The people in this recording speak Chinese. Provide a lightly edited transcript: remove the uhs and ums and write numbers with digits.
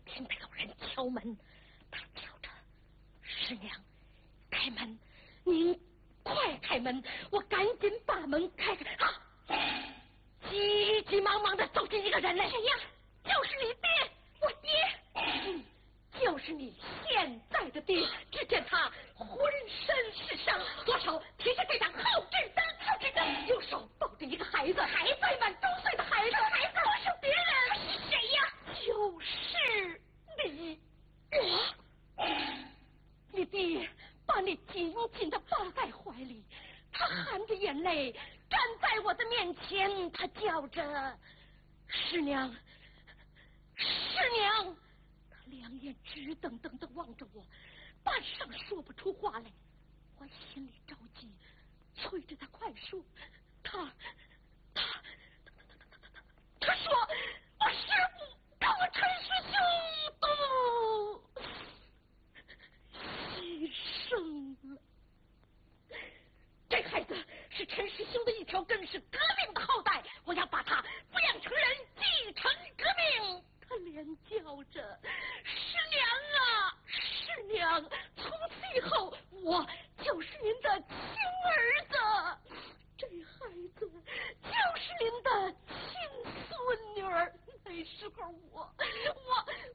听得有人敲门，他叫着：“师娘，开门！您快开门！”我赶紧把门开开。啊！急急忙忙的走进一个人来。谁呀？就是你爹！我爹！就是你现在的爹。只见他浑身是伤，左手提着这盏好纸灯，右手抱着一个孩子，未满周岁的孩子。不是别人，是谁呀？就是你。你爹把你紧紧的抱在怀里，他含着眼泪站在我的面前，他叫着：“师娘，师娘！”他两眼直瞪瞪的望着我，半晌说不出话来。我心里着急，催着他快说。他说：“我师父跟我陈师兄都牺牲了。这孩子是陈师兄的一条根，是革命的后代，我要把他抚养成人，继承革命。”他连叫着：“师娘啊，师娘！从此以后，我就是您的亲儿子，这孩子就是您的亲孙女儿。那时候